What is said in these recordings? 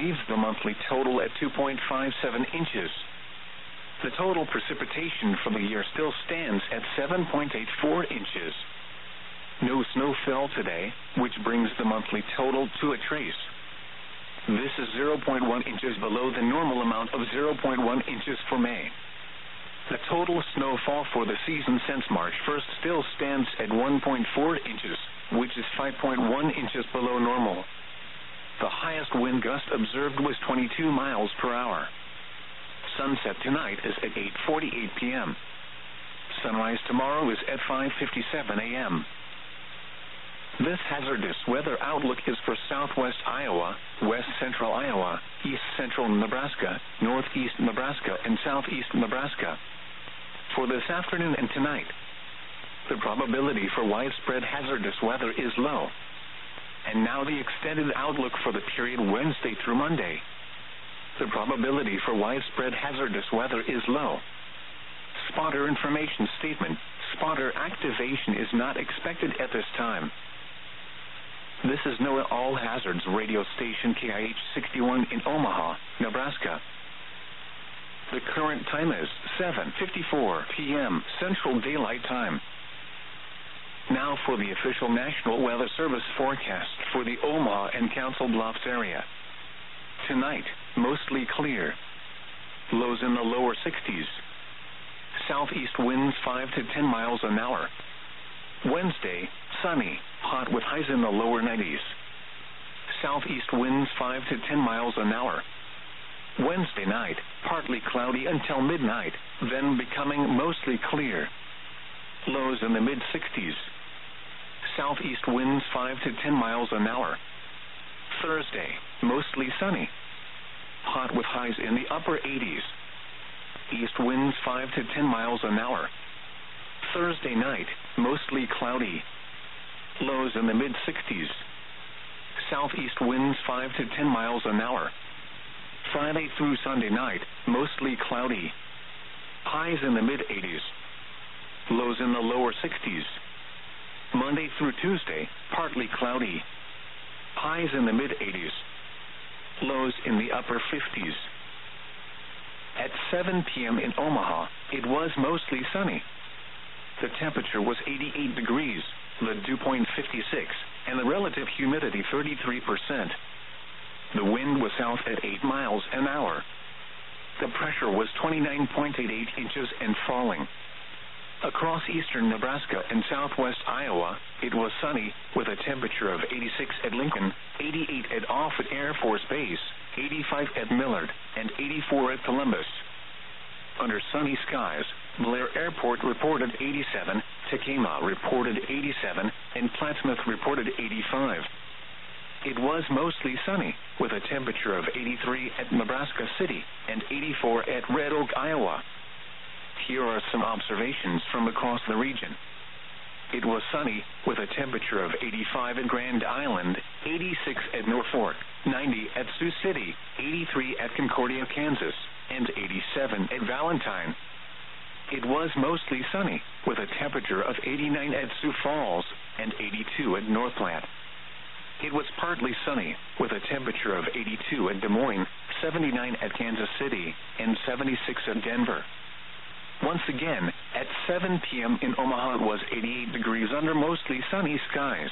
leaves the monthly total at 2.57 inches. The total precipitation for the year still stands at 7.84 inches. No snow fell today, which brings the monthly total to a trace. This is 0.1 inches below the normal amount of 0.1 inches for May. The total snowfall for the season since March 1st still stands at 1.4 inches, which is 5.1 inches below normal. The highest wind gust observed was 22 miles per hour. Sunset tonight is at 8:48 p.m. Sunrise tomorrow is at 5:57 a.m. This hazardous weather outlook is for southwest Iowa, west central Iowa, east central Nebraska, northeast Nebraska, and southeast Nebraska. For this afternoon and tonight, the probability for widespread hazardous weather is low. And now the extended outlook for the period Wednesday through Monday. The probability for widespread hazardous weather is low. Spotter information statement: spotter activation is not expected at this time. This is NOAA All Hazards radio station KIH 61 in Omaha, Nebraska. The current time is 7:54 p.m. Central Daylight Time. Now for the official National Weather Service forecast for the Omaha and Council Bluffs area. Tonight, mostly clear. Lows in the lower 60s. Southeast winds 5 to 10 miles an hour. Wednesday, sunny, hot with highs in the lower 90s. Southeast winds 5 to 10 miles an hour. Wednesday night, partly cloudy until midnight, then becoming mostly clear. Lows in the mid-60s. Southeast winds 5 to 10 miles an hour. Thursday, mostly sunny. Hot with highs in the upper 80s. East winds 5 to 10 miles an hour. Thursday night, mostly cloudy. Lows in the mid-60s. Southeast winds 5 to 10 miles an hour. Friday through Sunday night, mostly cloudy. Highs in the mid-80s. Lows in the lower 60s. Monday through Tuesday, partly cloudy. Highs in the mid-80s. Lows in the upper 50s. At 7 p.m. in Omaha, it was mostly sunny. The temperature was 88 degrees, the dew point 56, and the relative humidity 33%. The wind was south at 8 miles an hour. The pressure was 29.88 inches and falling. Across eastern Nebraska and southwest Iowa, it was sunny, with a temperature of 86 at Lincoln, 88 at Offutt Air Force Base, 85 at Millard, and 84 at Columbus. Under sunny skies, Blair Airport reported 87, Tacoma reported 87, and Plattsmouth reported 85. It was mostly sunny, with a temperature of 83 at Nebraska City and 84 at Red Oak, Iowa. Here are some observations from across the region. It was sunny, with a temperature of 85 at Grand Island, 86 at Norfolk, 90 at Sioux City, 83 at Concordia, Kansas, and 87 at Valentine. It was mostly sunny, with a temperature of 89 at Sioux Falls and 82 at North Platte. It was partly sunny, with a temperature of 82 at Des Moines, 79 at Kansas City, and 76 at Denver. Once again, at 7 p.m. in Omaha it was 88 degrees under mostly sunny skies.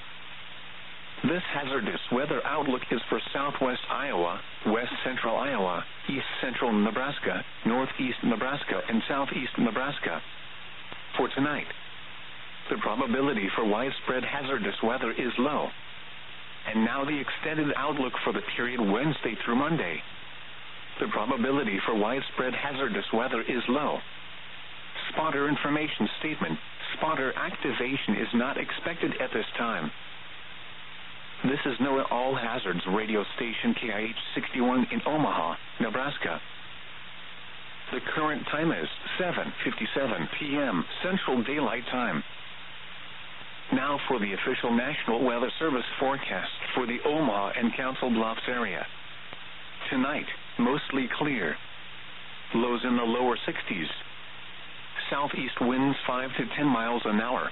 This hazardous weather outlook is for southwest Iowa, west central Iowa, east central Nebraska, northeast Nebraska, and southeast Nebraska. For tonight, the probability for widespread hazardous weather is low. And now the extended outlook for the period Wednesday through Monday. The probability for widespread hazardous weather is low. Spotter information statement: spotter activation is not expected at this time. This is NOAA All Hazards radio station KIH 61 in Omaha, Nebraska. The current time is 7:57 p.m. Central Daylight Time. Now for the official National Weather Service forecast for the Omaha and Council Bluffs area. Tonight, mostly clear. Lows in the lower 60s. Southeast winds 5 to 10 miles an hour.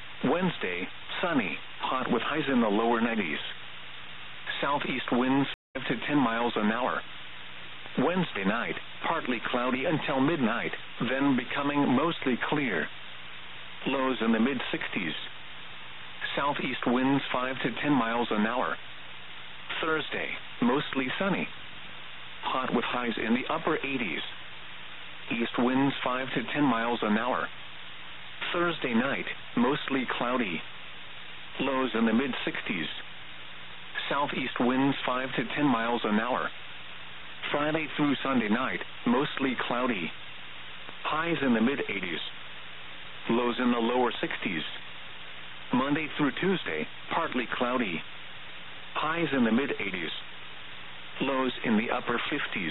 Wednesday, sunny, hot with highs in the lower 90s. Southeast winds to 10 miles an hour. Wednesday night, partly cloudy until midnight, then becoming mostly clear. Lows in the mid-60s. Southeast winds 5 to 10 miles an hour. Thursday, mostly sunny. Hot with highs in the upper 80s. East winds 5 to 10 miles an hour. Thursday night, mostly cloudy. Lows in the mid-60s. Southeast winds 5 to 10 miles an hour. Friday through Sunday night, mostly cloudy. Highs in the mid-80s. Lows in the lower 60s. Monday through Tuesday, partly cloudy. Highs in the mid-80s. Lows in the upper 50s.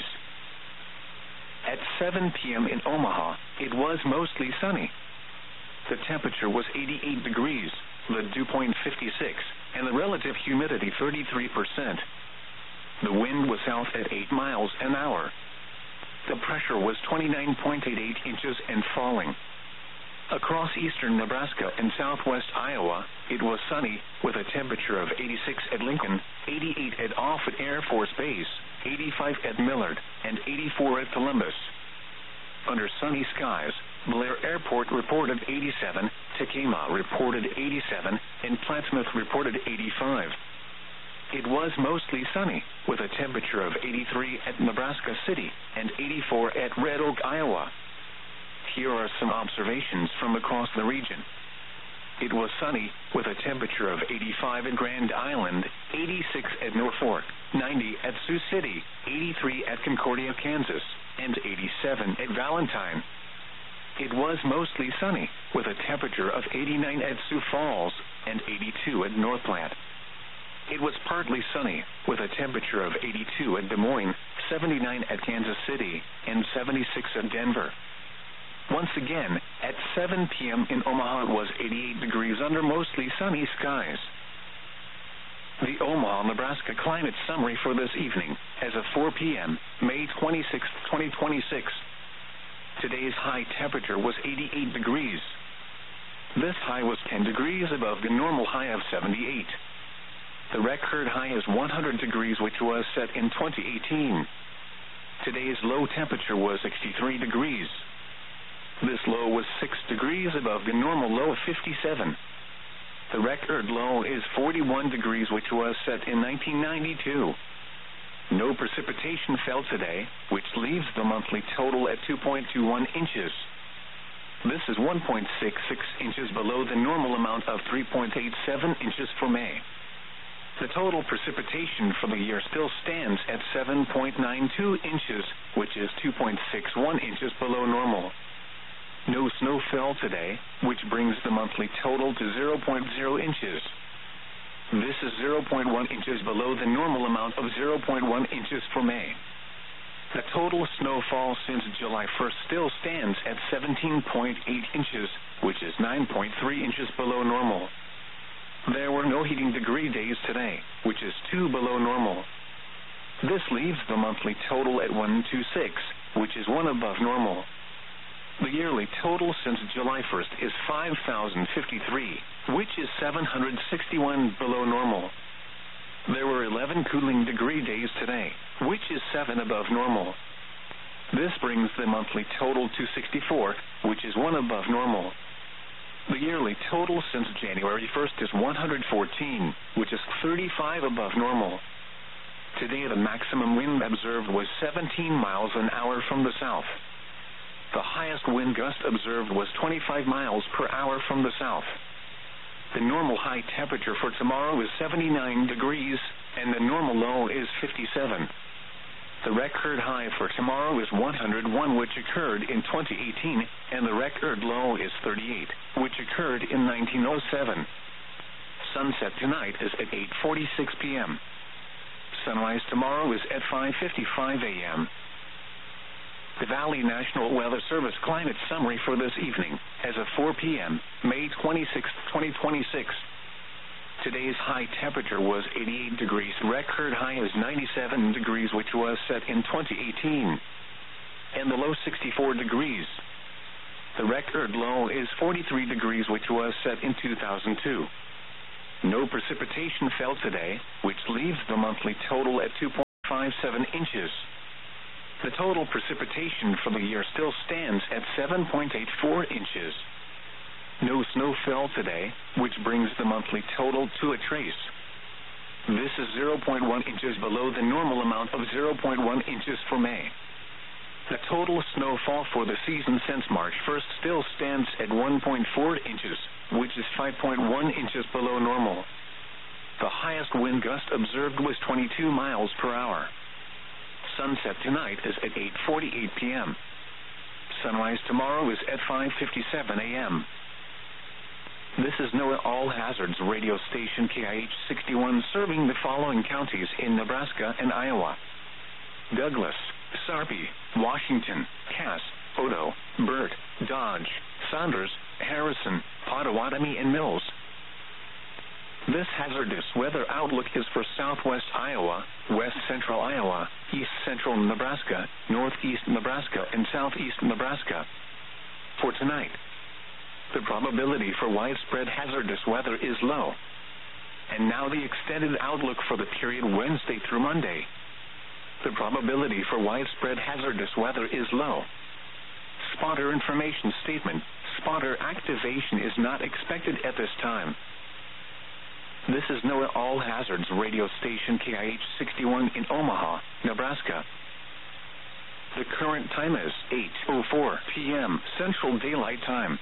At 7 p.m. in Omaha, it was mostly sunny. The temperature was 88 degrees, the dew point 56, and the relative humidity 33%. The wind was south at 8 miles an hour. The pressure was 29.88 inches and falling. Across eastern Nebraska and southwest Iowa, it was sunny, with a temperature of 86 at Lincoln, 88 at Offutt Air Force Base, 85 at Millard, and 84 at Columbus. Under sunny skies, Blair Airport reported 87, Tacoma reported 87, and Plattsmouth reported 85. It was mostly sunny, with a temperature of 83 at Nebraska City and 84 at Red Oak, Iowa. Here are some observations from across the region. It was sunny, with a temperature of 85 at Grand Island, 86 at Norfolk, 90 at Sioux City, 83 at Concordia, Kansas, and 87 at Valentine. It was mostly sunny, with a temperature of 89 at Sioux Falls and 82 at North Platte. It was partly sunny, with a temperature of 82 at Des Moines, 79 at Kansas City, and 76 at Denver. Once again, at 7 p.m. in Omaha, it was 88 degrees under mostly sunny skies. The Omaha, Nebraska climate summary for this evening, as of 4 p.m., May 26, 2026. Today's high temperature was 88 degrees. This high was 10 degrees above the normal high of 78. The record high is 100 degrees, which was set in 2018. Today's low temperature was 63 degrees. This low was 6 degrees above the normal low of 57. The record low is 41 degrees, which was set in 1992. No precipitation fell today, which leaves the monthly total at 2.21 inches. This is 1.66 inches below the normal amount of 3.87 inches for May. The total precipitation for the year still stands at 7.92 inches, which is 2.61 inches below normal. No snow fell today, which brings the monthly total to 0.0 inches. This is 0.1 inches below the normal amount of 0.1 inches for May. The total snowfall since July 1st still stands at 17.8 inches, which is 9.3 inches below normal. There were no heating degree days today, which is 2 below normal. This leaves the monthly total at 126, which is 1 above normal. The yearly total since July 1st is 5,053, which is 761 below normal. There were 11 cooling degree days today, which is 7 above normal. This brings the monthly total to 64, which is 1 above normal. The yearly total since January 1st is 114, which is 35 above normal. Today the maximum wind observed was 17 miles an hour from the south. The highest wind gust observed was 25 miles per hour from the south. The normal high temperature for tomorrow is 79 degrees, and the normal low is 57. The record high for tomorrow is 101, which occurred in 2018, and the record low is 38, which occurred in 1907. Sunset tonight is at 8:46 p.m. Sunrise tomorrow is at 5:55 a.m. The Valley National Weather Service climate summary for this evening, as of 4 p.m., May 26, 2026. Today's high temperature was 88 degrees. Record high is 97 degrees, which was set in 2018. And the low 64 degrees. The record low is 43 degrees, which was set in 2002. No precipitation fell today, which leaves the monthly total at 2. inches. The total precipitation for the year still stands at 7.84 inches. No snow fell today, which brings the monthly total to a trace. This is 0.1 inches below the normal amount of 0.1 inches for May. The total snowfall for the season since March 1st still stands at 1.4 inches, which is 5.1 inches below normal. The highest wind gust observed was 22 miles per hour. Sunset tonight is at 8:48 p.m. Sunrise tomorrow is at 5:57 a.m. This is NOAA All Hazards radio station KIH 61 serving the following counties in Nebraska and Iowa: Douglas, Sarpy, Washington, Cass, Odo, Burt, Dodge, Saunders, Harrison, Pottawatomie, and Mills. This hazardous weather outlook is for southwest Iowa, west central Iowa, east central Nebraska, northeast Nebraska, and southeast Nebraska. For tonight, the probability for widespread hazardous weather is low. And now the extended outlook for the period Wednesday through Monday. The probability for widespread hazardous weather is low. Spotter information statement: spotter activation is not expected at this time. This is NOAA All Hazards radio station KIH 61 in Omaha, Nebraska. The current time is 8:04 p.m. Central Daylight Time.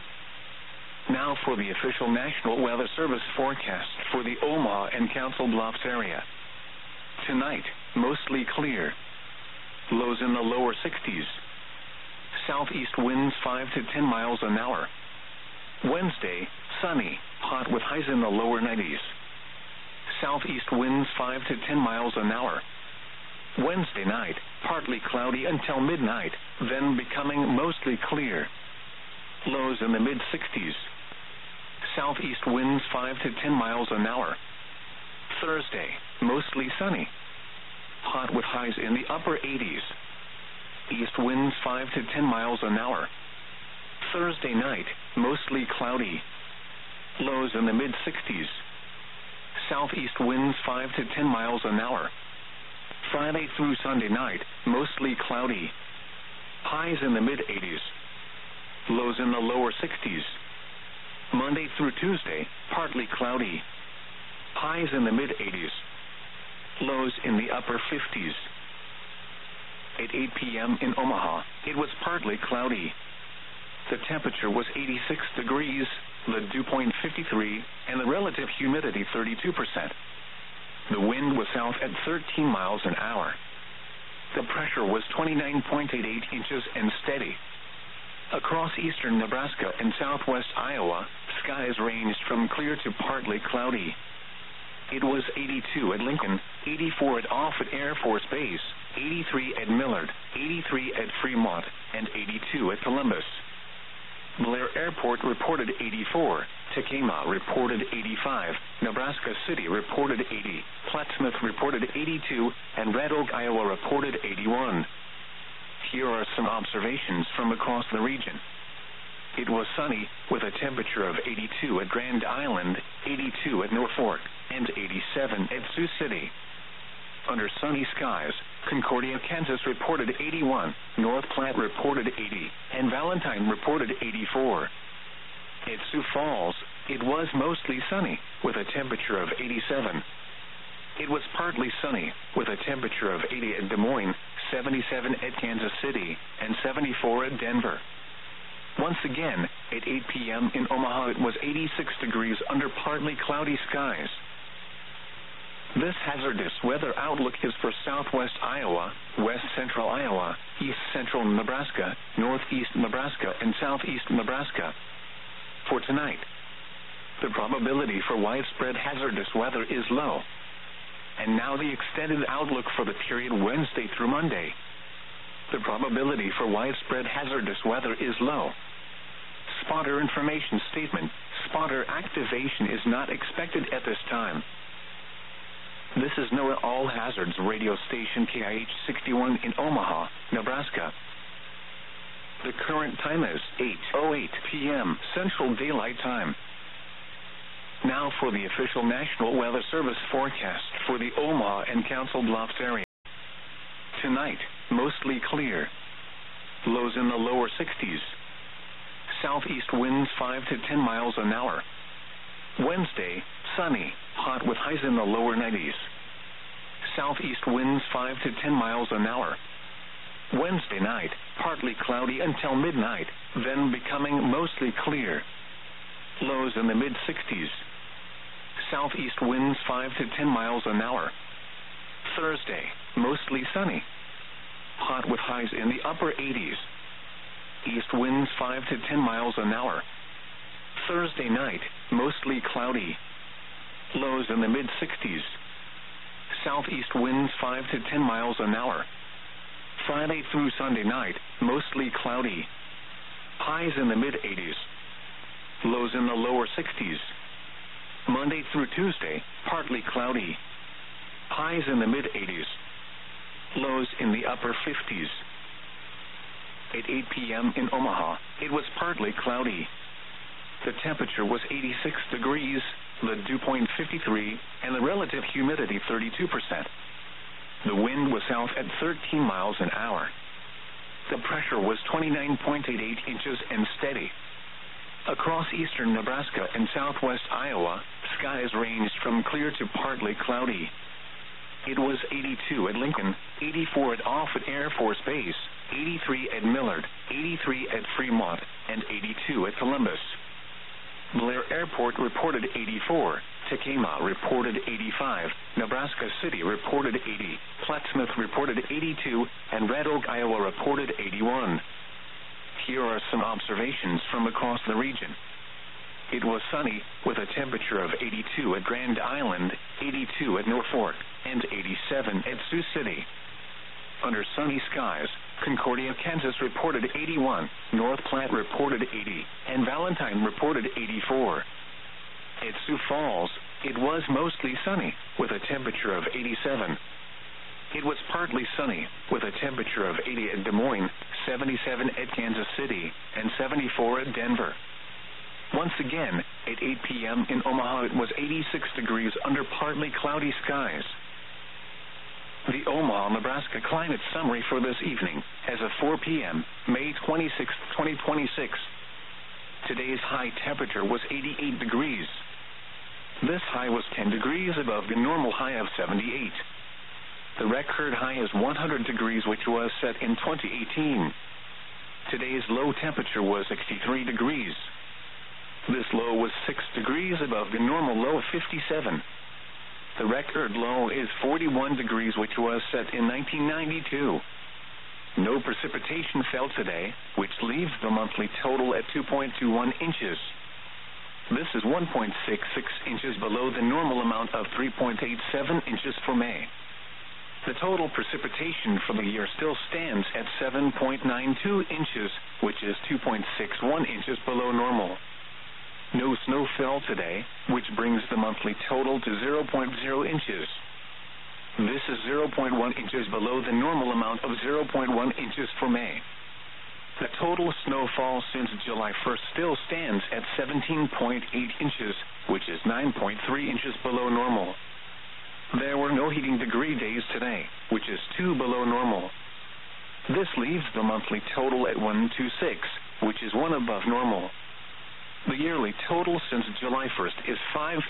Now for the official National Weather Service forecast for the Omaha and Council Bluffs area. Tonight, mostly clear. Lows in the lower 60s. Southeast winds 5 to 10 miles an hour. Wednesday, sunny, hot with highs in the lower 90s. Southeast winds 5 to 10 miles an hour. Wednesday night, partly cloudy until midnight, then becoming mostly clear. Lows in the mid-60s. Southeast winds 5 to 10 miles an hour. Thursday, mostly sunny. Hot with highs in the upper 80s. East winds 5 to 10 miles an hour. Thursday night, mostly cloudy. Lows in the mid-60s. Southeast winds 5 to 10 miles an hour. Friday through Sunday night, mostly cloudy. Highs in the mid-80s. Lows in the lower 60s. Monday through Tuesday, partly cloudy. Highs in the mid-80s. Lows in the upper 50s. At 8 p.m. in Omaha, it was partly cloudy. The temperature was 86 degrees, the dew point 53, and the relative humidity 32%. The wind was south at 13 miles an hour. The pressure was 29.88 inches and steady. Across eastern Nebraska and southwest Iowa, skies ranged from clear to partly cloudy. It was 82 at Lincoln, 84 at Offutt Air Force Base, 83 at Millard, 83 at Fremont, and 82 at Columbus. Blair Airport reported 84, Tekamah reported 85, Nebraska City reported 80, Plattsmouth reported 82, and Red Oak, Iowa reported 81. Here are some observations from across the region. It was sunny, with a temperature of 82 at Grand Island, 82 at Norfolk, and 87 at Sioux City. Under sunny skies, Concordia, Kansas reported 81, North Platte reported 80, and Valentine reported 84. At Sioux Falls, it was mostly sunny, with a temperature of 87. It was partly sunny, with a temperature of 80 at Des Moines, 77 at Kansas City, and 74 at Denver. Once again, at 8 p.m. in Omaha, it was 86 degrees under partly cloudy skies. This hazardous weather outlook is for southwest Iowa, west central Iowa, east central Nebraska, northeast Nebraska, and southeast Nebraska. For tonight, the probability for widespread hazardous weather is low. And now the extended outlook for the period Wednesday through Monday. The probability for widespread hazardous weather is low. Spotter information statement: spotter activation is not expected at this time. This is NOAA All Hazards radio station KIH 61 in Omaha, Nebraska. The current time is 8:08 p.m. Central Daylight Time. Now for the official National Weather Service forecast for the Omaha and Council Bluffs area. Tonight, mostly clear. Lows in the lower 60s. Southeast winds 5 to 10 miles an hour. Wednesday, sunny, hot with highs in the lower 90s. Southeast winds 5 to 10 miles an hour. Wednesday night, partly cloudy until midnight, then becoming mostly clear. Lows in the mid-60s. Southeast winds 5 to 10 miles an hour. Thursday, mostly sunny. Hot with highs in the upper 80s. East winds 5 to 10 miles an hour. Thursday night, mostly cloudy. Lows in the mid-60s. Southeast winds 5 to 10 miles an hour. Friday through Sunday night, mostly cloudy. Highs in the mid-80s. Lows in the lower 60s. Monday through Tuesday, partly cloudy. Highs in the mid-80s. Lows in the upper 50s. At 8 p.m. in Omaha, it was partly cloudy. The temperature was 86 degrees, the dew point 53, and the relative humidity 32%. The wind was south at 13 miles an hour. The pressure was 29.88 inches and steady. Across eastern Nebraska and southwest Iowa, skies ranged from clear to partly cloudy. It was 82 at Lincoln, 84 at Offutt Air Force Base, 83 at Millard, 83 at Fremont, and 82 at Columbus. Blair Airport reported 84, Tekamah reported 85, Nebraska City reported 80, Plattsmouth reported 82, and Red Oak, Iowa reported 81. Here are some observations from across the region. It was sunny, with a temperature of 82 at Grand Island, 82 at Norfolk, and 87 at Sioux City. Under sunny skies, Concordia, Kansas reported 81, North Platte reported 80, and Valentine reported 84. At Sioux Falls, it was mostly sunny, with a temperature of 87. It was partly sunny, with a temperature of 80 at Des Moines, 77 at Kansas City, and 74 at Denver. Once again, at 8 p.m. in Omaha, it was 86 degrees under partly cloudy skies. The Omaha, Nebraska climate summary for this evening, as of 4 p.m., May 26, 2026. Today's high temperature was 88 degrees. This high was 10 degrees above the normal high of 78. The record high is 100 degrees, which was set in 2018. Today's low temperature was 63 degrees. This low was 6 degrees above the normal low of 57. The record low is 41 degrees, which was set in 1992. No precipitation fell today, which leaves the monthly total at 2.21 inches. This is 1.66 inches below the normal amount of 3.87 inches for May. The total precipitation for the year still stands at 7.92 inches, which is 2.61 inches below normal. No snow fell today, which brings the monthly total to 0.0 inches. This is 0.1 inches below the normal amount of 0.1 inches for May. The total snowfall since July 1st still stands at 17.8 inches, which is 9.3 inches below normal. There were no heating degree days today, which is 2 below normal. This leaves the monthly total at 126, which is 1 above normal. The yearly total since July 1st is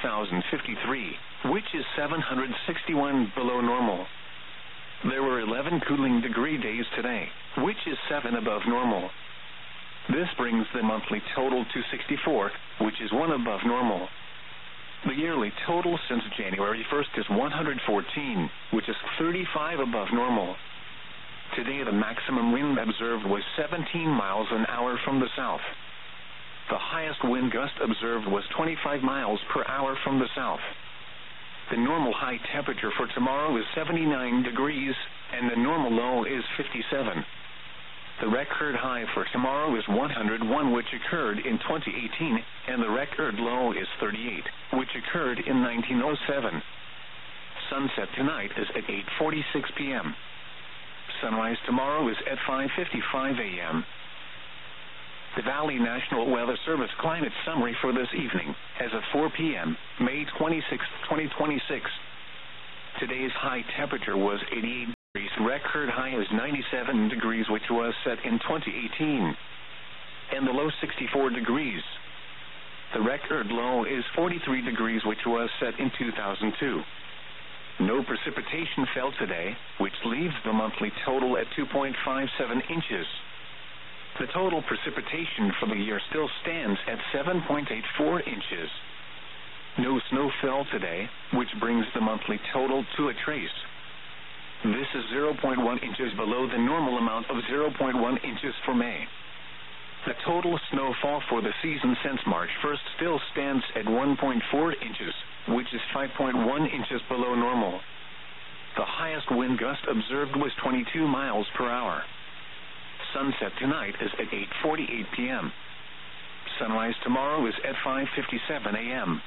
5,053, which is 761 below normal. There were 11 cooling degree days today, which is 7 above normal. This brings the monthly total to 64, which is 1 above normal. The yearly total since January 1st is 114, which is 35 above normal. Today the maximum wind observed was 17 miles an hour from the south. The highest wind gust observed was 25 miles per hour from the south. The normal high temperature for tomorrow is 79 degrees, and the normal low is 57. The record high for tomorrow is 101, which occurred in 2018, and the record low is 38, which occurred in 1907. Sunset tonight is at 8:46 p.m. Sunrise tomorrow is at 5:55 a.m. The Valley National Weather Service climate summary for this evening, as of 4 p.m., May 26, 2026. Today's high temperature was 88 degrees record high is 97 degrees, which was set in 2018, and the low 64 degrees. The record low is 43 degrees, which was set in 2002. No precipitation fell today, which leaves the monthly total at 2.57 inches. The total precipitation for the year still stands at 7.84 inches. No snow fell today, which brings the monthly total to a trace. This is 0.1 inches below the normal amount of 0.1 inches for May. The total snowfall for the season since March 1st still stands at 1.4 inches, which is 5.1 inches below normal. The highest wind gust observed was 22 miles per hour. Sunset tonight is at 8:48 p.m. Sunrise tomorrow is at 5:57 a.m.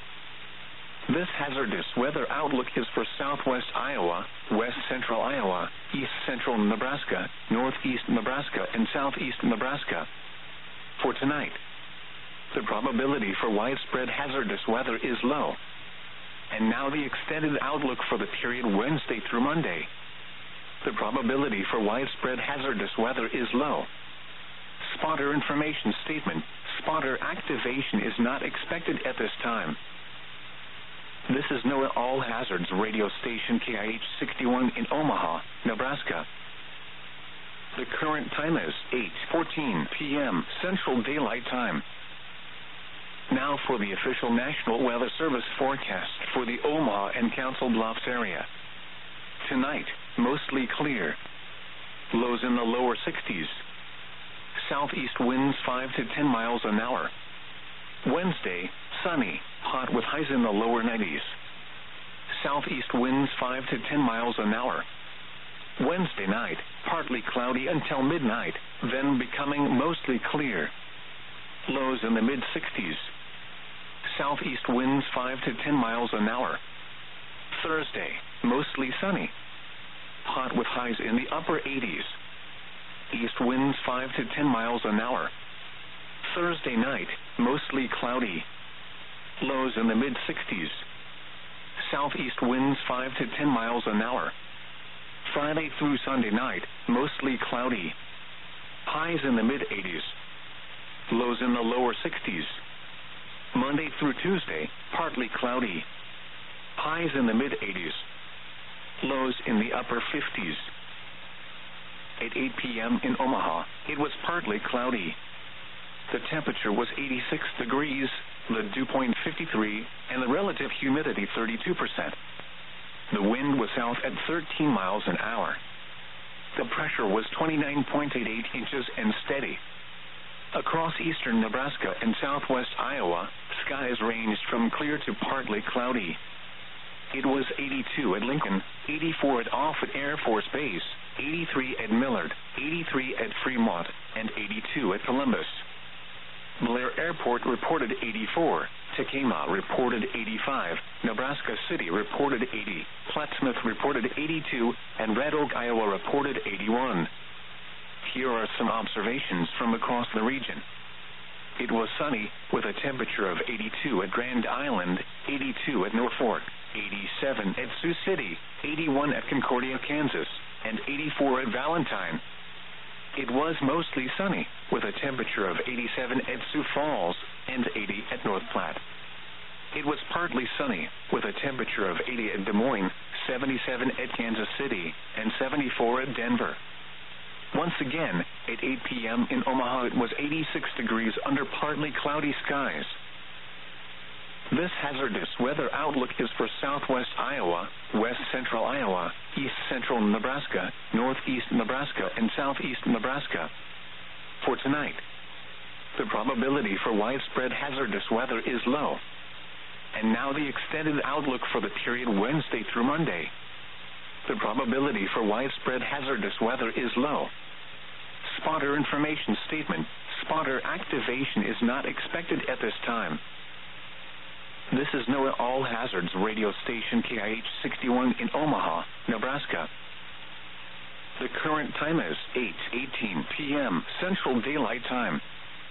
This hazardous weather outlook is for southwest Iowa, west central Iowa, east central Nebraska, northeast Nebraska, and southeast Nebraska. For tonight, the probability for widespread hazardous weather is low. And now the extended outlook for the period Wednesday through Monday. The probability for widespread hazardous weather is low. Spotter information statement. Spotter activation is not expected at this time. This is NOAA All Hazards radio station KIH 61 in Omaha, Nebraska. The current time is 8:14 p.m. Central Daylight Time. Now for the official National Weather Service forecast for the Omaha and Council Bluffs area. Tonight, mostly clear. Lows in the lower 60s. Southeast winds 5 to 10 miles an hour. Wednesday, sunny, hot with highs in the lower 90s. Southeast winds 5 to 10 miles an hour. Wednesday night, partly cloudy until midnight, then becoming mostly clear. Lows in the mid-60s. Southeast winds 5 to 10 miles an hour. Thursday, mostly sunny. Hot with highs in the upper 80s. East winds 5 to 10 miles an hour. Thursday night, mostly cloudy. Lows in the mid-60s. Southeast winds 5 to 10 miles an hour. Friday through Sunday night, mostly cloudy. Highs in the mid-80s. Lows in the lower 60s. Monday through Tuesday, partly cloudy. Highs in the mid-80s. Lows in the upper 50s. At 8 p.m. in Omaha, it was partly cloudy. The temperature was 86 degrees, the dew point 53, and the relative humidity 32%. The wind was south at 13 miles an hour. The pressure was 29.88 inches and steady. Across eastern Nebraska and southwest Iowa, skies ranged from clear to partly cloudy. It was 82 at Lincoln, 84 at Offutt Air Force Base, 83 at Millard, 83 at Fremont, and 82 at Columbus. Blair Airport reported 84, Tacoma reported 85, Nebraska City reported 80, Plattsmouth reported 82, and Red Oak, Iowa reported 81. Here are some observations from across the region. It was sunny with a temperature of 82 at Grand Island, 82 at Norfolk, 87 at Sioux City, 81 at Concordia, Kansas, and 84 at Valentine. It was mostly sunny with a temperature of 87 at Sioux Falls and 80 at North Platte. It was partly sunny with a temperature of 80 at Des Moines, 77 at Kansas City, and 74 at Denver. Once again, at 8 p.m. in Omaha, it was 86 degrees under partly cloudy skies. This hazardous weather outlook is for southwest Iowa, west central Iowa, east central Nebraska, northeast Nebraska, and southeast Nebraska. For tonight, the probability for widespread hazardous weather is low. And now the extended outlook for the period Wednesday through Monday. The probability for widespread hazardous weather is low. Spotter information statement. Spotter activation is not expected at this time. This is NOAA All Hazards radio station KIH 61 in Omaha, Nebraska. The current time is 8:18 p.m. Central Daylight Time.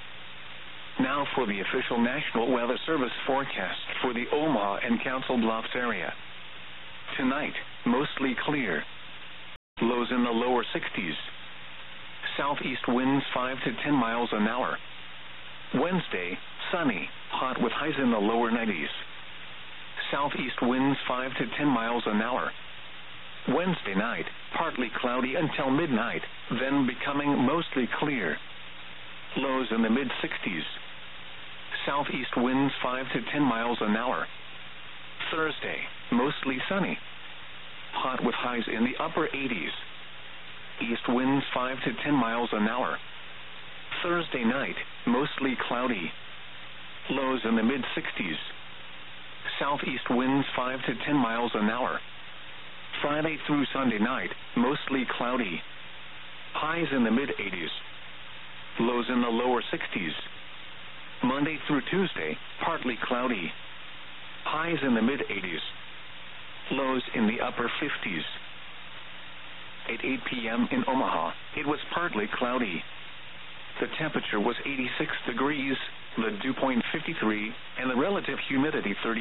Now for the official National Weather Service forecast for the Omaha and Council Bluffs area. Tonight, mostly clear. Low lows in the lower 60s. Southeast winds 5 to 10 miles an hour. Wednesday, sunny, hot with highs in the lower 90s. Southeast winds 5 to 10 miles an hour. Wednesday night, partly cloudy until midnight, then becoming mostly clear. Lows in the mid-60s. Southeast winds 5 to 10 miles an hour. Thursday, mostly sunny. Hot with highs in the upper 80s. East winds 5 to 10 miles an hour. Thursday night, mostly cloudy. Lows in the mid-60s. Southeast winds 5 to 10 miles an hour. Friday through Sunday night, mostly cloudy. Highs in the mid-80s. Lows in the lower 60s. Monday through Tuesday, partly cloudy. Highs in the mid-80s. Lows in the upper 50s. At 8 p.m. in Omaha, it was partly cloudy. The temperature was 86 degrees, the dew point 53, and the relative humidity 32%.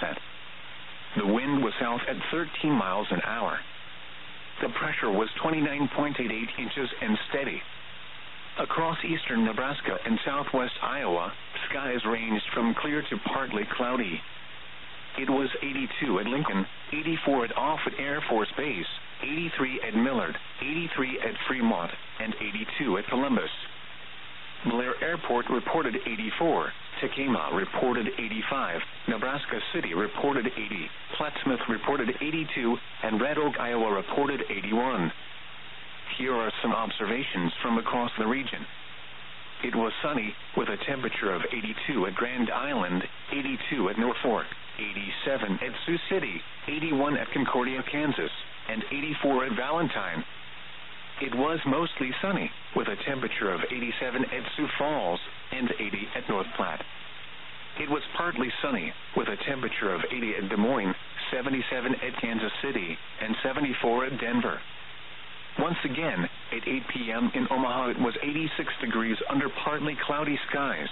The wind was south at 13 miles an hour. The pressure was 29.88 inches and steady. Across eastern Nebraska and southwest Iowa, skies ranged from clear to partly cloudy. It was 82 at Lincoln, 84 at Offutt Air Force Base, 83 at Millard, 83 at Fremont, and 82 at Columbus. Blair Airport reported 84, Tacoma reported 85, Nebraska City reported 80, Plattsmouth reported 82, and Red Oak, Iowa reported 81. Here are some observations from across the region. It was sunny, with a temperature of 82 at Grand Island, 82 at Norfolk, 87 at Sioux City, 81 at Concordia, Kansas, and 84 at Valentine. It was mostly sunny, with a temperature of 87 at Sioux Falls and 80 at North Platte. It was partly sunny, with a temperature of 80 at Des Moines, 77 at Kansas City, and 74 at Denver. Once again, at 8 p.m. in Omaha, it was 86 degrees under partly cloudy skies.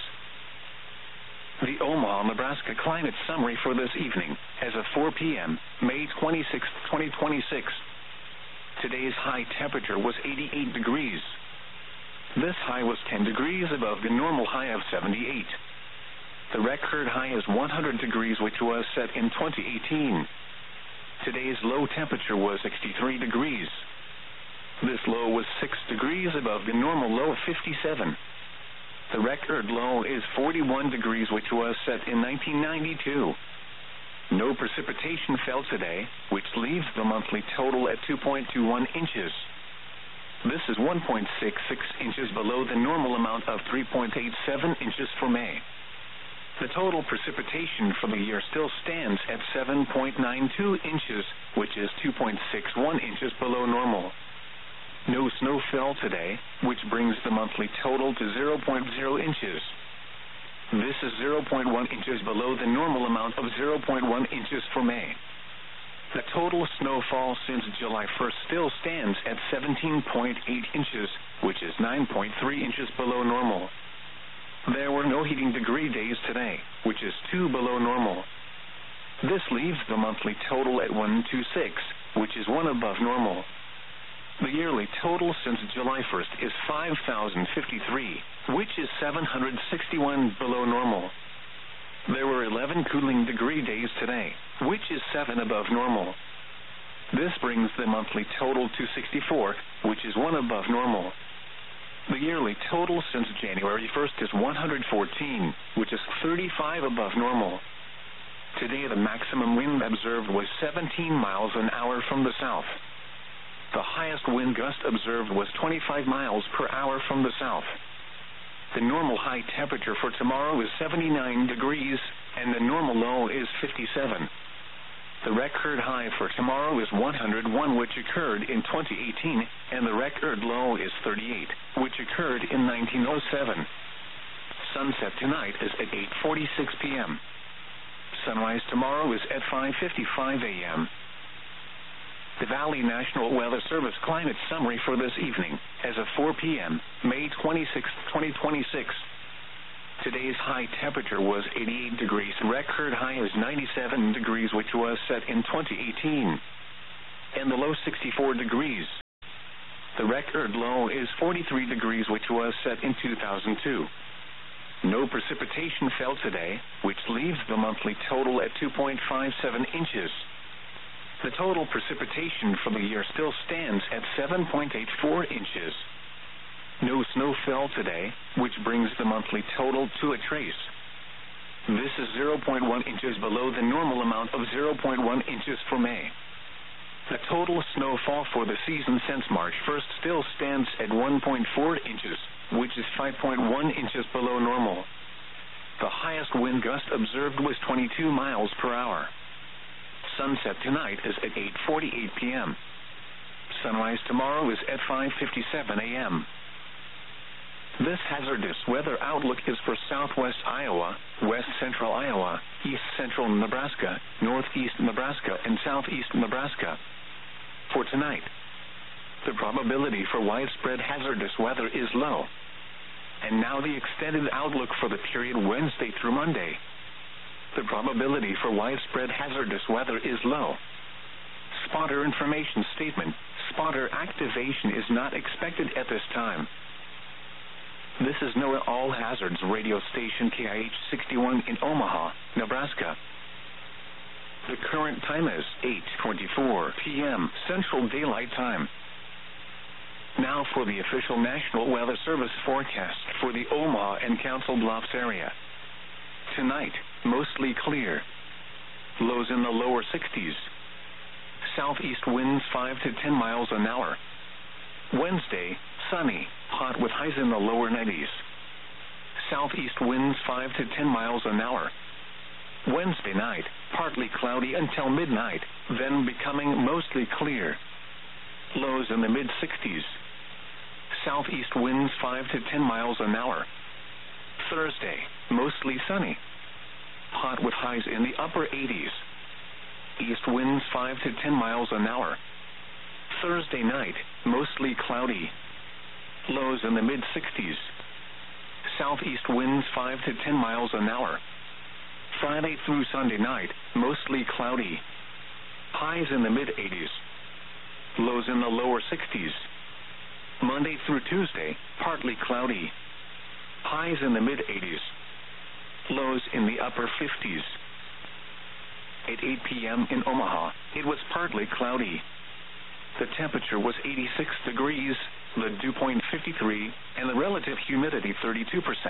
The Omaha, Nebraska climate summary for this evening, as of 4 p.m., May 26, 2026. Today's high temperature was 88 degrees. This high was 10 degrees above the normal high of 78. The record high is 100 degrees, which was set in 2018. Today's low temperature was 63 degrees. This low was 6 degrees above the normal low of 57. The record low is 41 degrees, which was set in 1992. No precipitation fell today, which leaves the monthly total at 2.21 inches. This is 1.66 inches below the normal amount of 3.87 inches for May. The total precipitation for the year still stands at 7.92 inches, which is 2.61 inches below normal. No snow fell today, which brings the monthly total to 0.0 inches. This is 0.1 inches below the normal amount of 0.1 inches for May. The total snowfall since July 1st still stands at 17.8 inches, which is 9.3 inches below normal. There were no heating degree days today, which is 2 below normal. This leaves the monthly total at 126, which is 1 above normal. The yearly total since July 1st is 5,053, which is 761 below normal. There were 11 cooling degree days today, which is 7 above normal. This brings the monthly total to 64, which is 1 above normal. The yearly total since January 1st is 114, which is 35 above normal. Today the maximum wind observed was 17 miles an hour from the south. The highest wind gust observed was 25 miles per hour from the south. The normal high temperature for tomorrow is 79 degrees, and the normal low is 57. The record high for tomorrow is 101, which occurred in 2018, and the record low is 38, which occurred in 1907. Sunset tonight is at 8:46 p.m. Sunrise tomorrow is at 5:55 a.m. The Valley National Weather Service climate summary for this evening, as of 4 p.m., May 26, 2026. Today's high temperature was 88 degrees. Record high is 97 degrees, which was set in 2018. And the low 64 degrees. The record low is 43 degrees, which was set in 2002. No precipitation fell today, which leaves the monthly total at 2.57 inches. The total precipitation for the year still stands at 7.84 inches. No snow fell today, which brings the monthly total to a trace. This is 0.1 inches below the normal amount of 0.1 inches for May. The total snowfall for the season since March 1st still stands at 1.4 inches, which is 5.1 inches below normal. The highest wind gust observed was 22 miles per hour. Sunset tonight is at 8:48 p.m. Sunrise tomorrow is at 5:57 a.m. This hazardous weather outlook is for southwest Iowa, west central Iowa, east central Nebraska, northeast Nebraska, and southeast Nebraska. For tonight, the probability for widespread hazardous weather is low. And now the extended outlook for the period Wednesday through Monday. The probability for widespread hazardous weather is low. Spotter information statement. Spotter activation is not expected at this time. This is NOAA All Hazards radio station KIH 61 in Omaha, Nebraska. The current time is 8:24 p.m. Central Daylight Time. Now for the official National Weather Service forecast for the Omaha and Council Bluffs area. Tonight, mostly clear. Lows in the lower 60s. Southeast winds 5 to 10 miles an hour. Wednesday, sunny, hot with highs in the lower 90s. Southeast winds 5 to 10 miles an hour. Wednesday night, partly cloudy until midnight, then becoming mostly clear. Lows in the mid-60s. Southeast winds 5 to 10 miles an hour. Thursday, mostly sunny. Hot with highs in the upper 80s. East winds 5 to 10 miles an hour. Thursday night, mostly cloudy. Lows in the mid-60s. Southeast winds 5 to 10 miles an hour. Friday through Sunday night, mostly cloudy. Highs in the mid-80s. Lows in the lower 60s. Monday through Tuesday, partly cloudy. Highs in the mid-80s. Lows in the upper 50s. At 8 p.m. in Omaha, it was partly cloudy. The temperature was 86 degrees, the dew point 53, and the relative humidity 32%.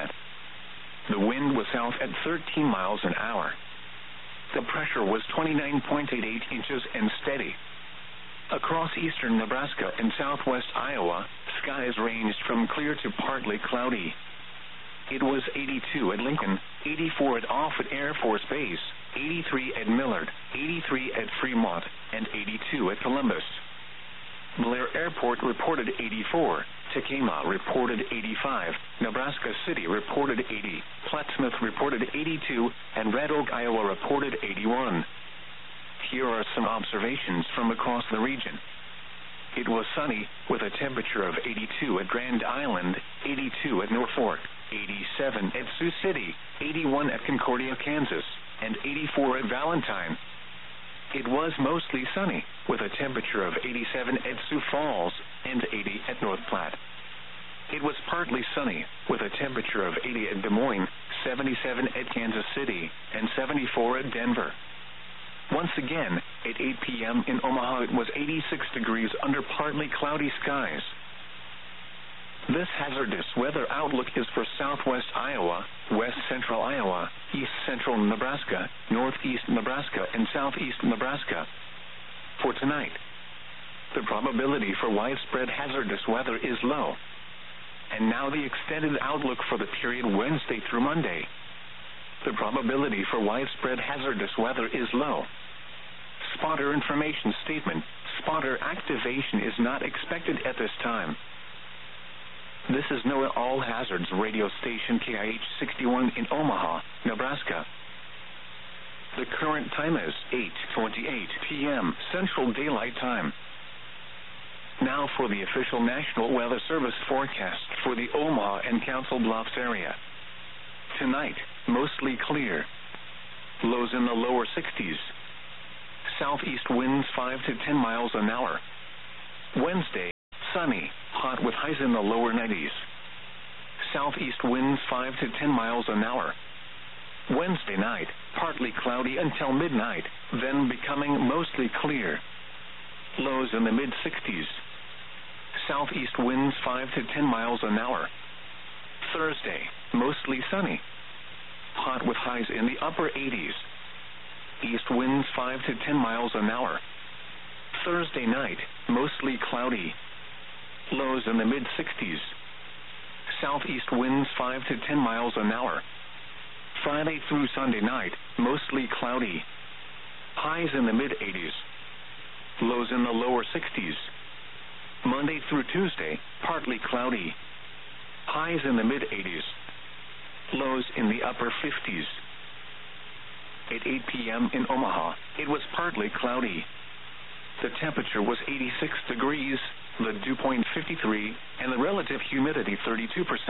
The wind was south at 13 miles an hour. The pressure was 29.88 inches and steady. Across eastern Nebraska and southwest Iowa, skies ranged from clear to partly cloudy. It was 82 at Lincoln, 84 at Offutt Air Force Base, 83 at Millard, 83 at Fremont, and 82 at Columbus. Blair Airport reported 84, Tacoma reported 85, Nebraska City reported 80, Plattsmouth reported 82, and Red Oak, Iowa reported 81. Here are some observations from across the region. It was sunny, with a temperature of 82 at Grand Island, 82 at Norfolk, 87 at Sioux City, 81 at Concordia, Kansas, and 84 at Valentine. It was mostly sunny, with a temperature of 87 at Sioux Falls and 80 at North Platte. It was partly sunny, with a temperature of 80 at Des Moines, 77 at Kansas City, and 74 at Denver. Once again, at 8 p.m. in Omaha, it was 86 degrees under partly cloudy skies. This hazardous weather outlook is for southwest Iowa, west central Iowa, east central Nebraska, northeast Nebraska, and southeast Nebraska. For tonight, the probability for widespread hazardous weather is low. And now the extended outlook for the period Wednesday through Monday. The probability for widespread hazardous weather is low. Spotter information statement. Spotter activation is not expected at this time. This is NOAA All Hazards radio station KIH 61 in Omaha, Nebraska. The current time is 8:28 p.m. Central Daylight Time. Now for the official National Weather Service forecast for the Omaha and Council Bluffs area. Tonight, mostly clear. Lows in the lower 60s. Southeast winds 5 to 10 miles an hour. Wednesday, sunny, hot with highs in the lower 90s. Southeast winds 5 to 10 miles an hour. Wednesday night, partly cloudy until midnight, then becoming mostly clear. Lows in the mid-60s. Southeast winds 5 to 10 miles an hour. Thursday, mostly sunny. Hot with highs in the upper 80s. East winds 5 to 10 miles an hour. Thursday night, mostly cloudy. Lows in the mid-60s. Southeast winds 5 to 10 miles an hour. Friday through Sunday night, mostly cloudy. Highs in the mid-80s. Lows in the lower 60s. Monday through Tuesday, partly cloudy. Highs in the mid-80s. Lows in the upper 50s. At 8 p.m. in Omaha, it was partly cloudy. The temperature was 86 degrees, the dew point 53, and the relative humidity 32%.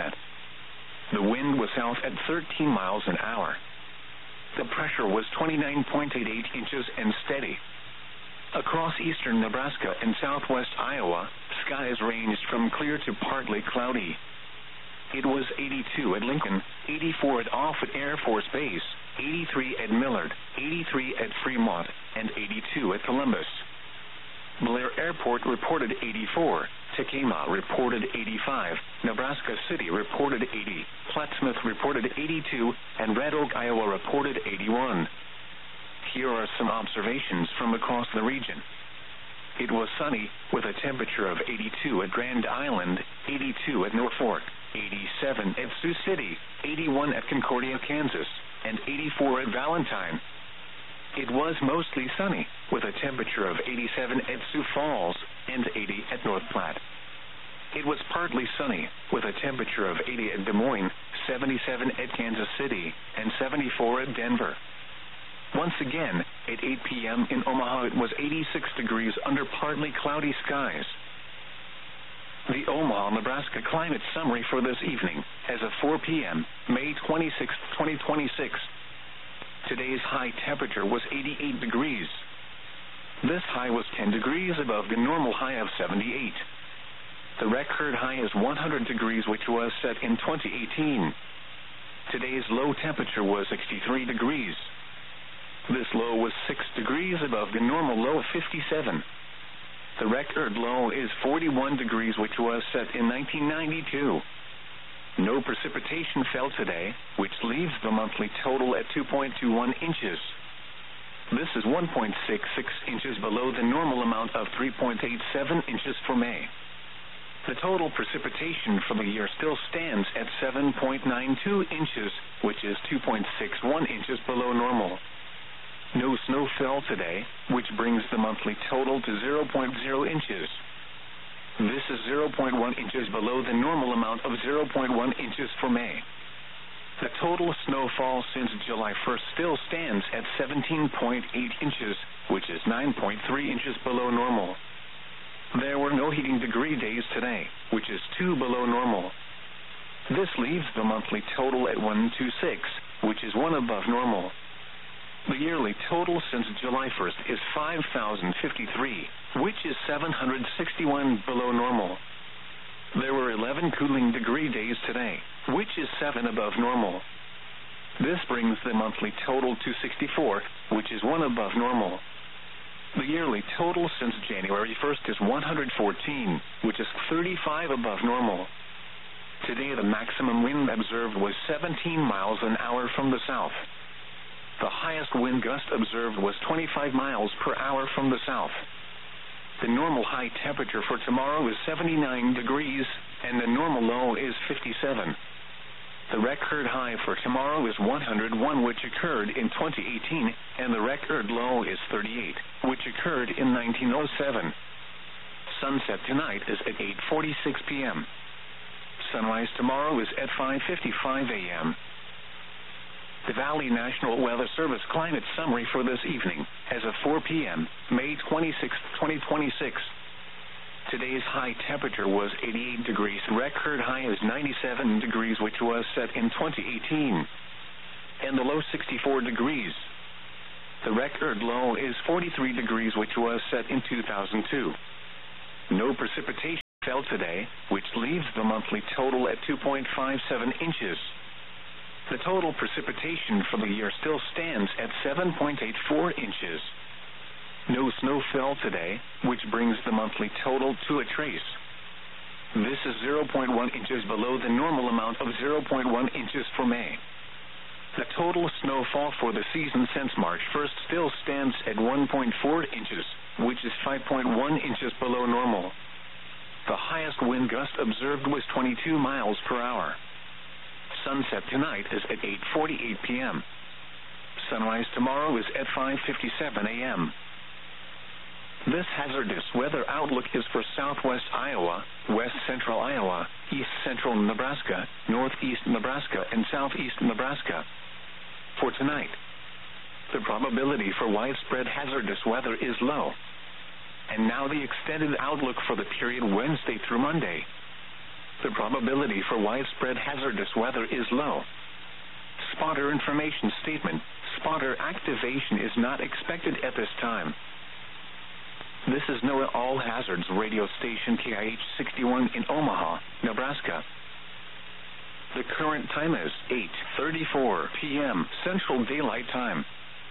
The wind was south at 13 miles an hour. The pressure was 29.88 inches and steady. Across eastern Nebraska and southwest Iowa, skies ranged from clear to partly cloudy. It was 82 at Lincoln, 84 at Offutt Air Force Base, 83 at Millard, 83 at Fremont, and 82 at Columbus. Blair Airport reported 84, Tekamah reported 85, Nebraska City reported 80, Plattsmouth reported 82, and Red Oak, Iowa reported 81. Here are some observations from across the region. It was sunny, with a temperature of 82 at Grand Island, 82 at Norfolk, 87 at Sioux City, 81 at Concordia, Kansas, and 84 at Valentine. It was mostly sunny, with a temperature of 87 at Sioux Falls and 80 at North Platte. It was partly sunny, with a temperature of 80 at Des Moines, 77 at Kansas City, and 74 at Denver. Once again, at 8 p.m. in Omaha, it was 86 degrees under partly cloudy skies. The Omaha, Nebraska climate summary for this evening, as of 4 p.m., May 26, 2026. Today's high temperature was 88 degrees. This high was 10 degrees above the normal high of 78. The record high is 100 degrees, which was set in 2018. Today's low temperature was 63 degrees. This low was 6 degrees above the normal low of 57. The record low is 41 degrees, which was set in 1992. No precipitation fell today, which leaves the monthly total at 2.21 inches. This is 1.66 inches below the normal amount of 3.87 inches for May. The total precipitation for the year still stands at 7.92 inches, which is 2.61 inches below normal. No snow fell today, which brings the monthly total to 0.0 inches. This is 0.1 inches below the normal amount of 0.1 inches for May. The total snowfall since July 1st still stands at 17.8 inches, which is 9.3 inches below normal. There were no heating degree days today, which is 2 below normal. This leaves the monthly total at 126, which is 1 above normal. The yearly total since July 1st is 5,053, which is 761 below normal. There were 11 cooling degree days today, which is 7 above normal. This brings the monthly total to 64, which is 1 above normal. The yearly total since January 1st is 114, which is 35 above normal. Today the maximum wind observed was 17 miles an hour from the south. The highest wind gust observed was 25 miles per hour from the south. The normal high temperature for tomorrow is 79 degrees, and the normal low is 57. The record high for tomorrow is 101, which occurred in 2018, and the record low is 38, which occurred in 1907. Sunset tonight is at 8:46 p.m. Sunrise tomorrow is at 5:55 a.m. The Valley National Weather Service climate summary for this evening, as of 4 p.m., May 26, 2026. Today's high temperature was 88 degrees. Record high is 97 degrees, which was set in 2018. And the low 64 degrees. The record low is 43 degrees, which was set in 2002. No precipitation. fell today, which leaves the monthly total at 2.57 inches. The total precipitation for the year still stands at 7.84 inches. No snow fell today, which brings the monthly total to a trace. This is 0.1 inches below the normal amount of 0.1 inches for May. The total snowfall for the season since March 1st still stands at 1.4 inches, which is 5.1 inches below normal. The highest wind gust observed was 22 miles per hour. Sunset tonight is at 8:48 p.m. Sunrise tomorrow is at 5:57 a.m. This hazardous weather outlook is for southwest Iowa, west central Iowa, east central Nebraska, northeast Nebraska, and southeast Nebraska. For tonight, the probability for widespread hazardous weather is low. And now the extended outlook for the period Wednesday through Monday. The probability for widespread hazardous weather is low. Spotter information statement: spotter activation is not expected at this time. This is NOAA All Hazards radio station KIH 61 in Omaha, Nebraska. The current time is 8:34 p.m. Central Daylight Time.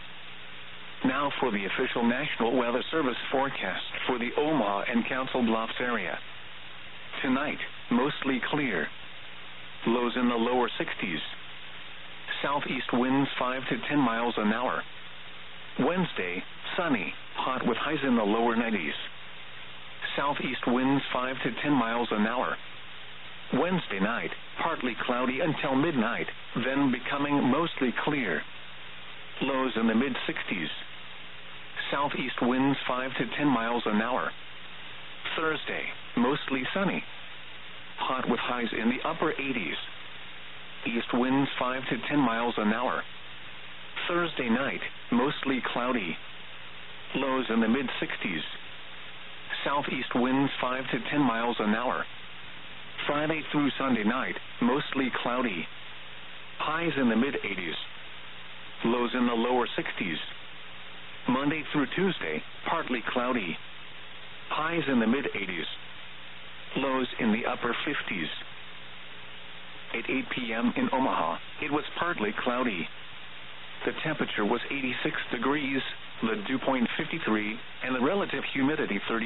Now for the official National Weather Service forecast for the Omaha and Council Bluffs area. Tonight, mostly clear. Lows in the lower 60s. Southeast winds 5 to 10 miles an hour. Wednesday, sunny, hot with highs in the lower 90s. Southeast winds 5 to 10 miles an hour. Wednesday night, partly cloudy until midnight, then becoming mostly clear. Lows in the mid-60s. Southeast winds 5 to 10 miles an hour. Thursday, mostly sunny. Hot with highs in the upper 80s. East winds 5 to 10 miles an hour. Thursday night, mostly cloudy. Lows in the mid-60s. Southeast winds 5 to 10 miles an hour. Friday through Sunday night, mostly cloudy. Highs in the mid-80s. Lows in the lower 60s. Monday through Tuesday, partly cloudy. Highs in the mid-80s. Lows in the upper 50s. At 8 p.m. in Omaha, it was partly cloudy. The temperature was 86 degrees, the dew point 53, and the relative humidity 32%.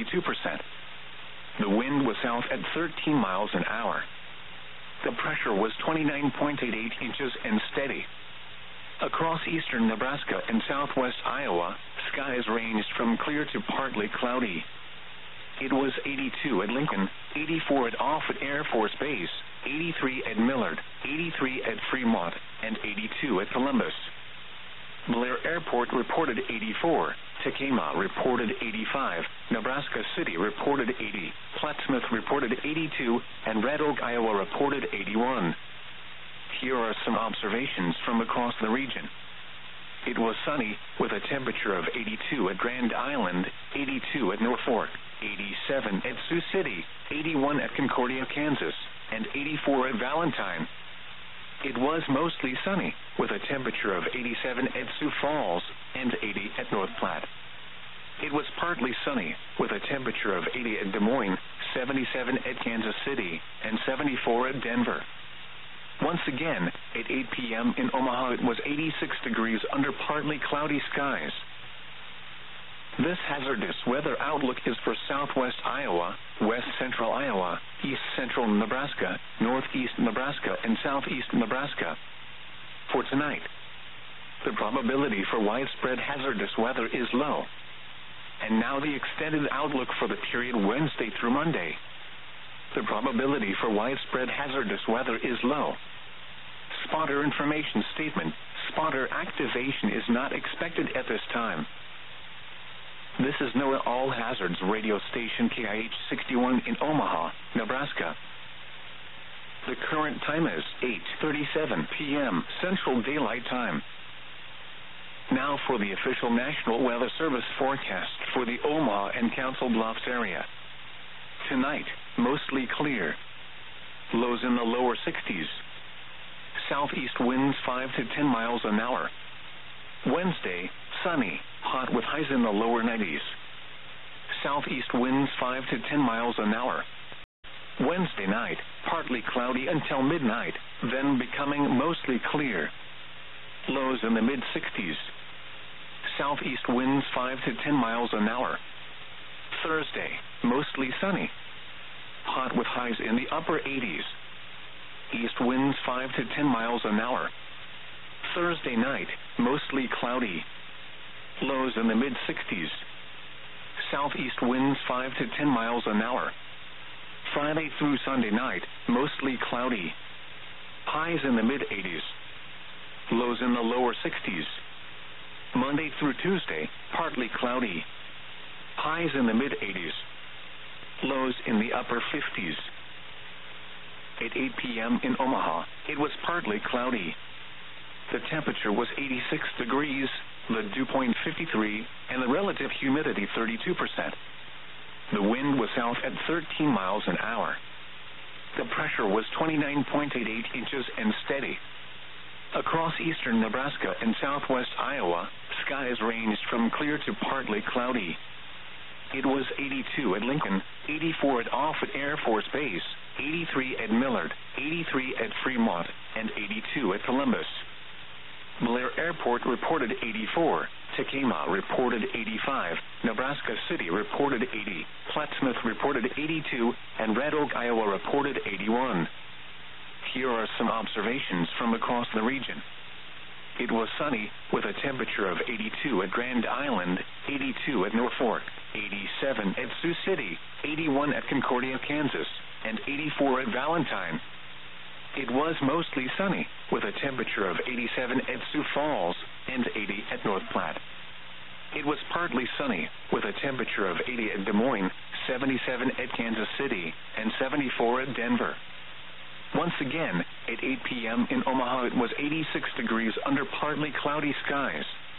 The wind was south at 13 miles an hour. The pressure was 29.88 inches and steady. Across eastern Nebraska and southwest Iowa, skies ranged from clear to partly cloudy. It was 82 at Lincoln, 84 at Offutt Air Force Base, 83 at Millard, 83 at Fremont, and 82 at Columbus. Blair Airport reported 84, Tacoma reported 85, Nebraska City reported 80, Plattsmouth reported 82, and Red Oak, Iowa reported 81. Here are some observations from across the region. It was sunny, with a temperature of 82 at Grand Island, 82 at Norfolk, 87 at Sioux City, 81 at Concordia, Kansas, and 84 at Valentine. It was mostly sunny, with a temperature of 87 at Sioux Falls and 80 at North Platte. It was partly sunny, with a temperature of 80 at Des Moines, 77 at Kansas City, and 74 at Denver. Once again, at 8 p.m. in Omaha, it was 86 degrees under partly cloudy skies. This hazardous weather outlook is for southwest Iowa, west central Iowa, east central Nebraska, northeast Nebraska, and southeast Nebraska. For tonight, the probability for widespread hazardous weather is low. And now the extended outlook for the period Wednesday through Monday. The probability for widespread hazardous weather is low. Spotter information statement: spotter activation is not expected at this time. This is NOAA All Hazards radio station KIH 61 in Omaha, Nebraska. The current time is 8:37 p.m. Central Daylight Time. Now for the official National Weather Service forecast for the Omaha and Council Bluffs area. Tonight, mostly clear. Lows in the lower 60s. Southeast winds 5 to 10 miles an hour. Wednesday, sunny, hot with highs in the lower 90s. Southeast winds 5 to 10 miles an hour. Wednesday night, partly cloudy until midnight, then becoming mostly clear. Lows in the mid-60s. Southeast winds 5 to 10 miles an hour. Thursday, mostly sunny. Hot with highs in the upper 80s. East winds 5 to 10 miles an hour. Thursday night, mostly cloudy. Lows in the mid-60s. Southeast winds 5 to 10 miles an hour. Friday through Sunday night, mostly cloudy. Highs in the mid-80s. Lows in the lower 60s. Monday through Tuesday, partly cloudy. Highs in the mid-80s. Lows in the upper 50s. At 8 p.m. in Omaha, it was partly cloudy. The temperature was 86 degrees, the dew point 53, and the relative humidity 32%. The wind was south at 13 miles an hour. The pressure was 29.88 inches and steady. Across eastern Nebraska and southwest Iowa, skies ranged from clear to partly cloudy. It was 82 at Lincoln, 84 at Offutt Air Force Base, 83 at Millard, 83 at Fremont, and 82 at Columbus. Blair Airport reported 84, Tekamah reported 85, Nebraska City reported 80, Plattsmouth reported 82, and Red Oak, Iowa reported 81. Here are some observations from across the region. It was sunny, with a temperature of 82 at Grand Island, 82 at Norfolk, 87 at Sioux City, 81 at Concordia, Kansas, and 84 at Valentine. It was mostly sunny, with a temperature of 87 at Sioux Falls and 80 at North Platte. It was partly sunny, with a temperature of 80 at Des Moines, 77 at Kansas City, and 74 at Denver. Once again, at 8 p.m. in Omaha, it was 86 degrees under partly cloudy skies.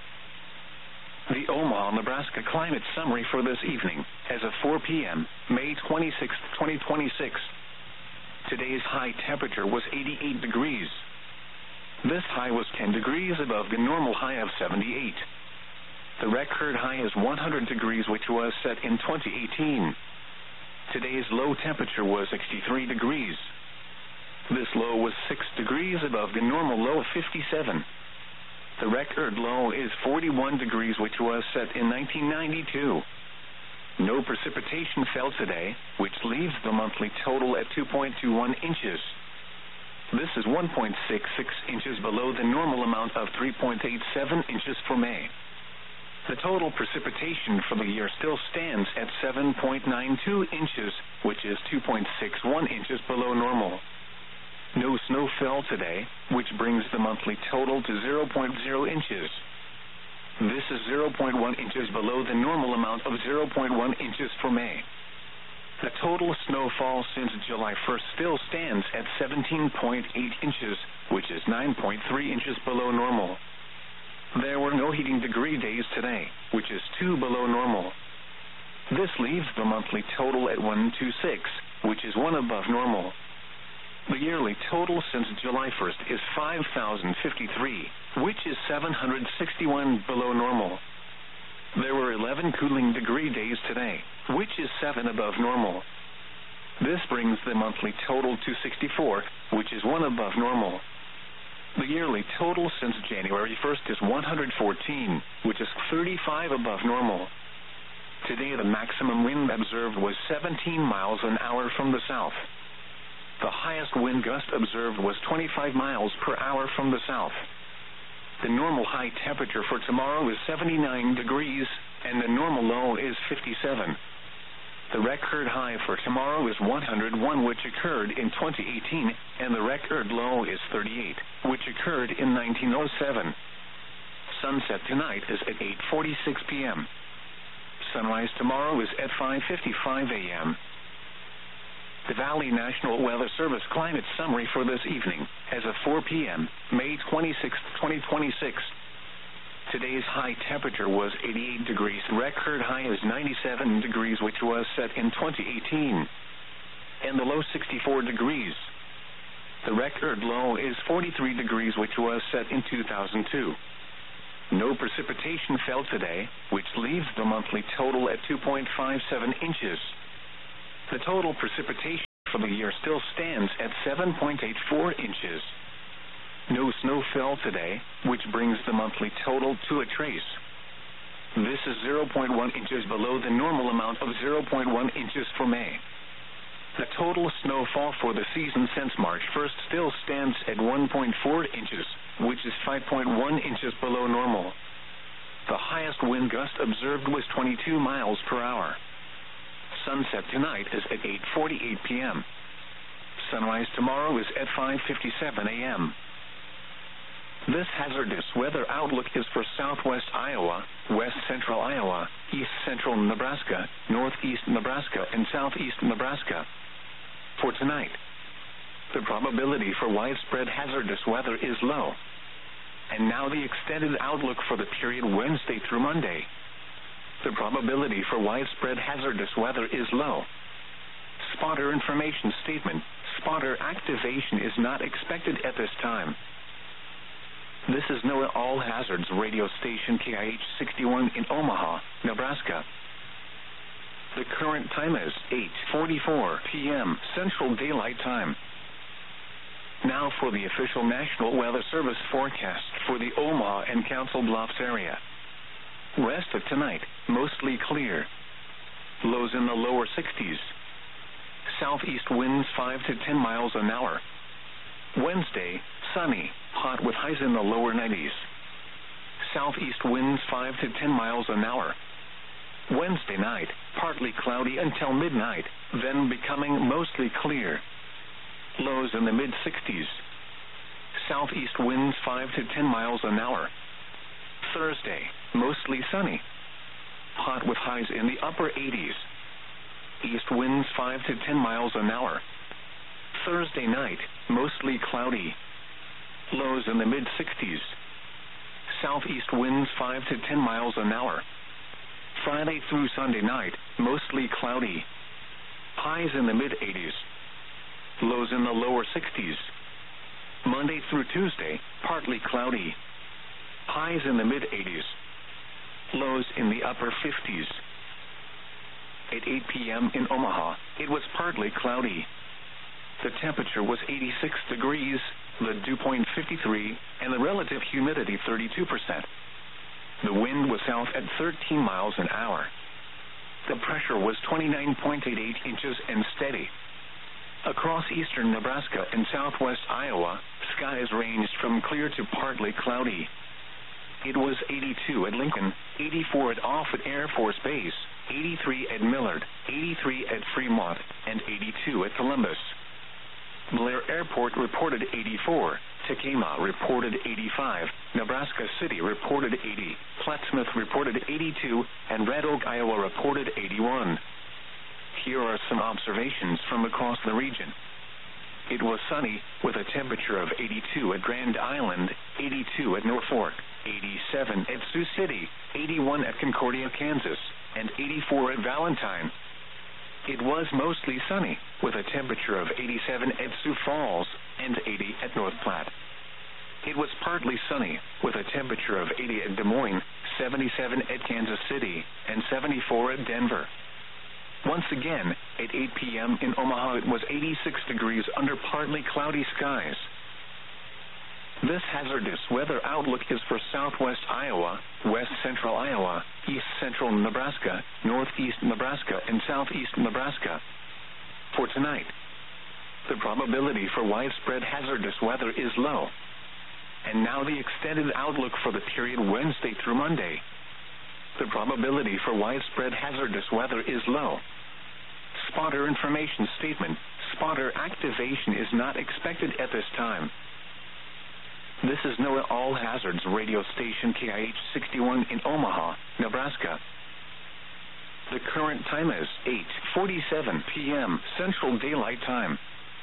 The Omaha, Nebraska climate summary for this evening, as of 4 p.m., May 26, 2026. Today's high temperature was 88 degrees. This high was 10 degrees above the normal high of 78. The record high is 100 degrees, which was set in 2018. Today's low temperature was 63 degrees. This low was 6 degrees above the normal low of 57. The record low is 41 degrees, which was set in 1992. No precipitation fell today, which leaves the monthly total at 2.21 inches. This is 1.66 inches below the normal amount of 3.87 inches for May. The total precipitation for the year still stands at 7.92 inches, which is 2.61 inches below normal. No snow fell today, which brings the monthly total to 0.0 inches. This is 0.1 inches below the normal amount of 0.1 inches for May. The total snowfall since July 1st still stands at 17.8 inches, which is 9.3 inches below normal. There were no heating degree days today, which is 2 below normal. This leaves the monthly total at 126, which is 1 above normal. The yearly total since July 1st is 5,053, which is 761 below normal. There were 11 cooling degree days today, which is 7 above normal. This brings the monthly total to 64, which is 1 above normal. The yearly total since January 1st is 114, which is 35 above normal. Today the maximum wind observed was 17 miles an hour from the south. The highest wind gust observed was 25 miles per hour from the south. The normal high temperature for tomorrow is 79 degrees, and the normal low is 57. The record high for tomorrow is 101, which occurred in 2018, and the record low is 38, which occurred in 1907. Sunset tonight is at 8:46 p.m. Sunrise tomorrow is at 5:55 a.m. The Valley National Weather Service climate summary for this evening, as of 4 p.m., May 26, 2026. Today's high temperature was 88 degrees. Record high is 97 degrees, which was set in 2018, and the low 64 degrees. The record low is 43 degrees, which was set in 2002. No precipitation fell today, which leaves the monthly total at 2.57 inches. The total precipitation for the year still stands at 7.84 inches. No snow fell today, which brings the monthly total to a trace. This is 0.1 inches below the normal amount of 0.1 inches for May. The total snowfall for the season since March 1st still stands at 1.4 inches, which is 5.1 inches below normal. The highest wind gust observed was 22 miles per hour. Sunset tonight is at 8:48 p.m. Sunrise tomorrow is at 5:57 a.m. This hazardous weather outlook is for southwest Iowa, west central Iowa, east central Nebraska, northeast Nebraska, and southeast Nebraska. For tonight, the probability for widespread hazardous weather is low. And now the extended outlook for the period Wednesday through Monday. The probability for widespread hazardous weather is low. Spotter information statement: spotter activation is not expected at this time. This is NOAA All Hazards radio station KIH 61 in Omaha, Nebraska. The current time is 8:44 p.m. Central Daylight Time. Now for the official National Weather Service forecast for the Omaha and Council Bluffs area. Rest of tonight, mostly clear. Lows in the lower 60s. Southeast winds 5 to 10 miles an hour. Wednesday, sunny, hot with highs in the lower 90s. Southeast winds 5 to 10 miles an hour. Wednesday night, partly cloudy until midnight, then becoming mostly clear. Lows in the mid-60s. Southeast winds 5 to 10 miles an hour. Thursday, mostly sunny. Hot with highs in the upper 80s. East winds 5 to 10 miles an hour. Thursday night, mostly cloudy. Lows in the mid-60s. Southeast winds 5 to 10 miles an hour. Friday through Sunday night, mostly cloudy. Highs in the mid-80s. Lows in the lower 60s. Monday through Tuesday, partly cloudy. Highs in the mid-80s. Lows in the upper 50s. At 8 p.m. in Omaha, it was partly cloudy. The temperature was 86 degrees, the dew point 53, and the relative humidity 32%. The wind was south at 13 miles an hour. The pressure was 29.88 inches and steady. Across eastern Nebraska and southwest Iowa, skies ranged from clear to partly cloudy. It was 82 at Lincoln, 84 at Offutt Air Force Base, 83 at Millard, 83 at Fremont, and 82 at Columbus. Blair Airport reported 84, Tekamah reported 85, Nebraska City reported 80, Plattsmouth reported 82, and Red Oak, Iowa reported 81. Here are some observations from across the region. It was sunny, with a temperature of 82 at Grand Island, 82 at Norfolk, 87 at Sioux City, 81 at Concordia, Kansas, and 84 at Valentine. It was mostly sunny, with a temperature of 87 at Sioux Falls and 80 at North Platte. It was partly sunny, with a temperature of 80 at Des Moines, 77 at Kansas City, and 74 at Denver. Once again, at 8 p.m. in Omaha, it was 86 degrees under partly cloudy skies. This hazardous weather outlook is for southwest Iowa, west central Iowa, east central Nebraska, northeast Nebraska, and southeast Nebraska. For tonight, the probability for widespread hazardous weather is low. And now the extended outlook for the period Wednesday through Monday. The probability for widespread hazardous weather is low. Spotter information statement: spotter activation is not expected at this time. This is NOAA All Hazards radio station KIH 61 in Omaha, Nebraska. The current time is 8:47 p.m. Central Daylight Time.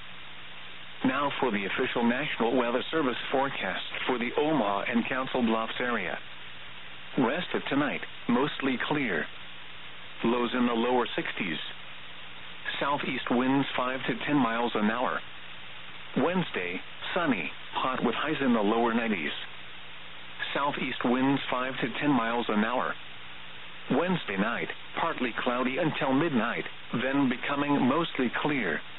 Now for the official National Weather Service forecast for the Omaha and Council Bluffs area. Rest of tonight, mostly clear. Lows in the lower 60s. Southeast winds 5 to 10 miles an hour. Wednesday, sunny, hot with highs in the lower 90s. Southeast winds 5 to 10 miles an hour. Wednesday night, partly cloudy until midnight, then becoming mostly clear.